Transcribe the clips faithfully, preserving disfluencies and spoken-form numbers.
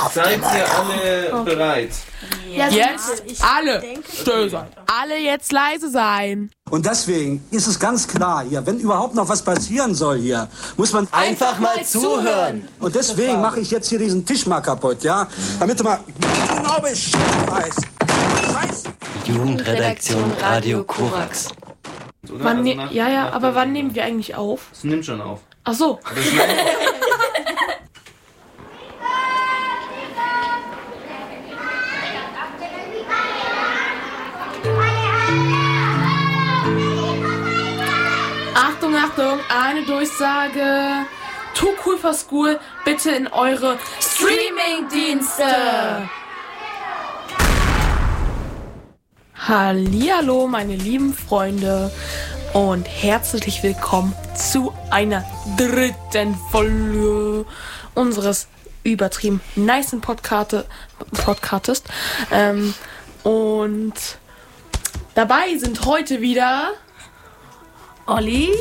Seid ihr alle okay. bereit? Ja, jetzt ich alle still sein. Alle jetzt leise sein. Und deswegen ist es ganz klar hier, wenn überhaupt noch was passieren soll hier, muss man einfach, einfach mal zuhören. Und deswegen mache ich jetzt hier diesen Tisch mal kaputt, ja? Damit du mal genau Bescheid weißt. Jugendredaktion Radio Korax. Wann ne- ja, ja, aber wann nehmen wir eigentlich auf? Es nimmt schon auf. Ach so. Achtung, Achtung, eine Durchsage. Too Cool for School, bitte in eure Streaming-Dienste. Hallihallo, meine lieben Freunde und herzlich willkommen zu einer dritten Folge unseres übertrieben nicen Podcast, Podcastest. Ähm, und dabei sind heute wieder Olli,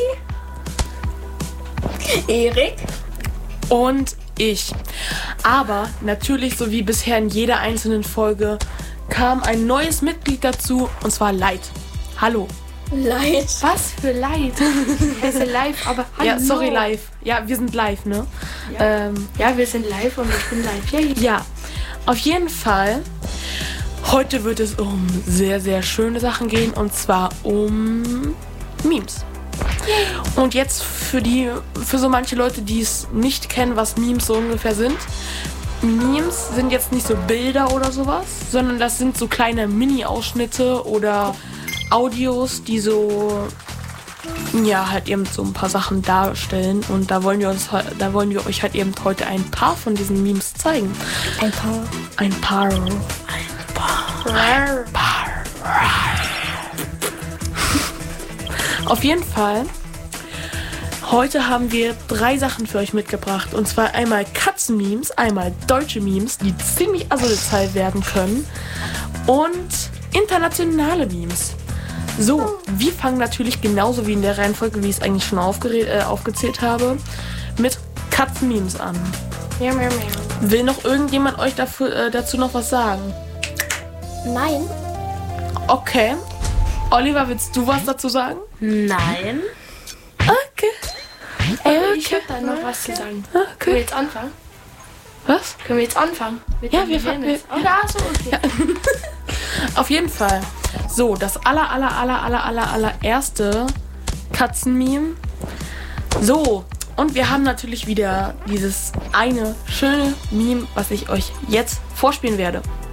Erik und ich. Aber natürlich, so wie bisher in jeder einzelnen Folge, kam ein neues Mitglied dazu, und zwar Light. Hallo. Light. Was für Light? Ich heiße live, aber hallo. Ja, sorry, live. Ja, wir sind live, ne? Ja, ähm, ja wir sind live und ich bin live. Ja, ja, auf jeden Fall. Heute wird es um sehr, sehr schöne Sachen gehen, und zwar um Memes. Und jetzt für die, für so manche Leute, die es nicht kennen, was Memes so ungefähr sind. Memes sind jetzt nicht so Bilder oder sowas, sondern das sind so kleine Mini-Ausschnitte oder Audios, die so, ja, halt eben so ein paar Sachen darstellen. Und da wollen wir uns, da wollen wir euch halt eben heute ein paar von diesen Memes zeigen. Ein paar. Ein paar. Ein paar. Ein paar. Auf jeden Fall. Heute haben wir drei Sachen für euch mitgebracht. Und zwar einmal Katzenmemes, einmal deutsche Memes, die ziemlich asozial werden können. Und internationale Memes. So, wir fangen natürlich genauso wie in der Reihenfolge, wie ich es eigentlich schon aufgere- äh, aufgezählt habe, mit Katzenmemes an. Miau, miau, miau. Will noch irgendjemand euch dafür, äh, dazu noch was sagen? Nein. Okay. Oliver, willst du was dazu sagen? Nein. Okay. Äh, ich habe da noch was zu sagen. Okay. Können wir jetzt anfangen? Was? Können wir jetzt anfangen? Mit Ja, den wir fangen. Memes? Oh, ja, so, okay. Ja. Auf jeden Fall. So, das aller, aller, aller, aller, aller, allererste Katzenmeme. So, und wir haben natürlich wieder dieses eine schöne Meme, was ich euch jetzt vorspielen werde.